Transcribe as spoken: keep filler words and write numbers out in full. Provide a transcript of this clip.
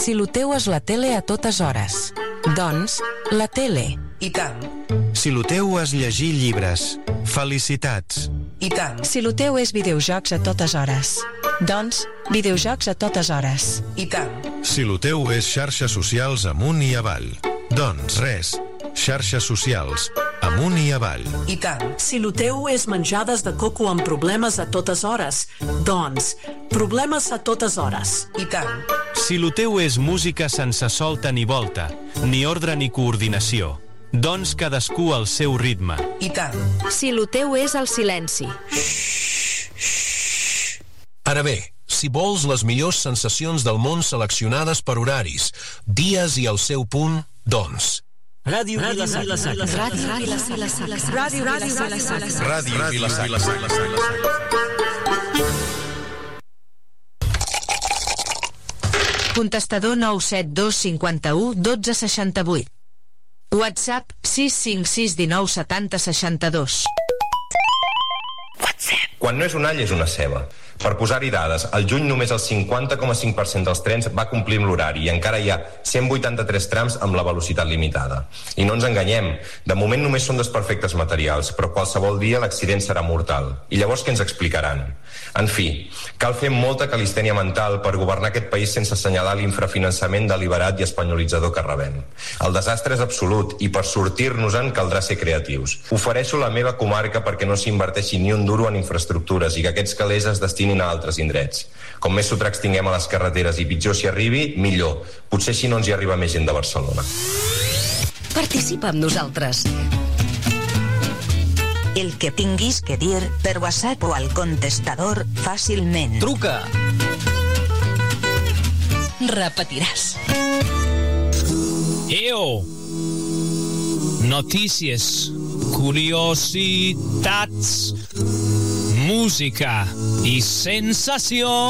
Si lo teu és la tele a totes hores, doncs, la tele. I tant. Si lo teu és llegir llibres, felicitats. I tant. Si lo teu és videojocs a totes hores, doncs, videojocs a totes hores. I tant. Si lo teu és xarxes socials amunt i avall, doncs res, xarxes socials amunt i avall. I tant. Si lo teu és menjades de coco amb problemes a totes hores, doncs, problemes a totes hores. I tant. Si lo teu és música sense solta ni volta, ni ordre ni coordinació, doncs cadascú al seu ritme. I tant. Si lo teu és el silenci. Ara bé, si vols les millors sensacions del món seleccionades per horaris, dies i el seu punt, doncs... Ràdio Vila-Sacra. Ràdio Vila-Sacra. Ràdio Vila-Sacra. Ràdio Vila-Sacra. Contestador nou set dos cinquanta-u dotze seixanta-vuit. WhatsApp sis cinc sis dinou setanta seixanta-dos. Quan no és un all, és una ceba. Per posar-hi dades, al juny només el cinquanta coma cinc per cent dels trens va complir amb l'horari i encara hi ha cent vuitanta-tres trams amb la velocitat limitada. I no ens enganyem, de moment només són desperfectes materials, però qualsevol dia l'accident serà mortal. I llavors què ens explicaran? En fi, cal fer molta calistènia mental per governar aquest país sense assenyalar l'infrafinançament deliberat i espanyolitzador que rebem. El desastre és absolut i per sortir-nos-en caldrà ser creatius. Ofereixo la meva comarca perquè no s'inverteixi ni un duro en infraestructures i que aquests calés es destinin a altres indrets. Com més sotracs tinguem a les carreteres i pitjor s'hi arribi, millor. Potser així no ens hi arriba més gent de Barcelona. Participa amb nosaltres. El que tinguis que dir per WhatsApp o al contestador fàcilment. Truca! Repetiràs. Eo! Notícies, curiositats, música i sensació.